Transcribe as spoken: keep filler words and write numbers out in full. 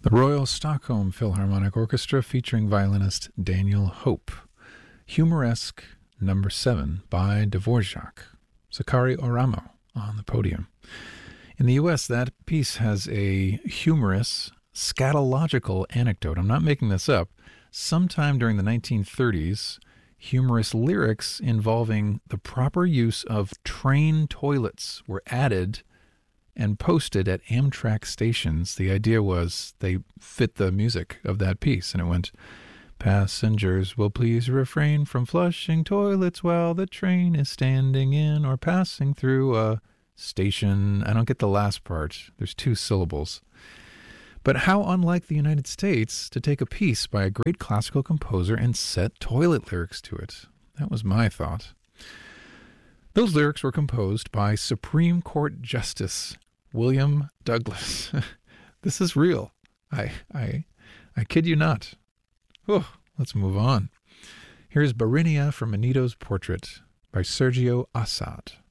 The Royal Stockholm Philharmonic Orchestra featuring violinist Daniel Hope. Humoresque number seven by Dvorak. Sakari Oramo on the podium. In the U S, that piece has a humorous, scatological anecdote. I'm not making this up. Sometime during the nineteen thirties, humorous lyrics involving the proper use of train toilets were added and posted at Amtrak stations. The idea was they fit the music of that piece, and it went, "Passengers will please refrain from flushing toilets while the train is standing in or passing through a station." I don't get the last part. There's two syllables. But how unlike the United States to take a piece by a great classical composer and set toilet lyrics to it. That was my thought. Those lyrics were composed by Supreme Court Justice William Douglas. This is real. I I I kid you not. Oh, let's move on. Here's Barinia from Manito's Portrait by Sergio Assad.